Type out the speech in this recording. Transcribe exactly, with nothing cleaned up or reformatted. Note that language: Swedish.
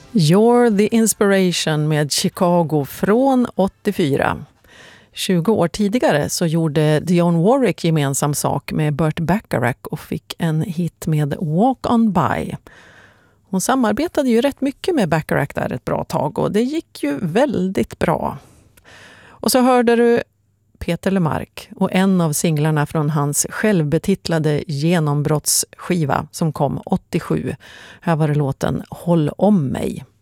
You're the Inspiration med Chicago från åttiofyra. tjugo år tidigare så gjorde Dionne Warwick gemensam sak med Burt Bacharach och fick en hit med Walk On By. Hon samarbetade ju rätt mycket med Bacharach där ett bra tag och det gick ju väldigt bra. Och så hörde du Peter Lemark och en av singlarna från hans självbetitlade genombrottsskiva som kom åttiosju. Här var det låten Håll om mig.